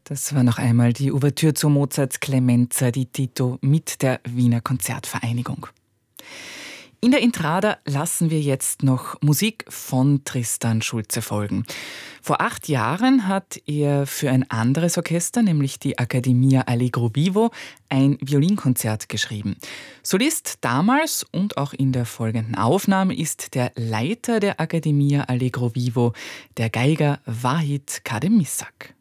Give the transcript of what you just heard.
Das war noch einmal die Ouvertüre zu Mozarts Clemenza di Tito mit der Wiener Konzertvereinigung. In der Intrada lassen wir jetzt noch Musik von Tristan Schulze folgen. Vor 8 Jahren hat er für ein anderes Orchester, nämlich die Accademia Allegro Vivo, ein Violinkonzert geschrieben. Solist damals und auch in der folgenden Aufnahme ist der Leiter der Accademia Allegro Vivo, der Geiger Vahid Kademisak.